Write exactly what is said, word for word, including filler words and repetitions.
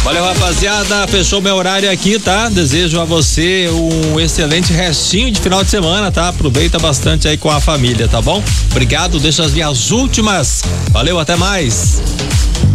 Valeu, rapaziada, fechou meu horário aqui, tá? Desejo a você um excelente restinho de final de semana, tá? Aproveita bastante aí com a família, tá bom? Obrigado, deixa as minhas últimas. Valeu, até mais.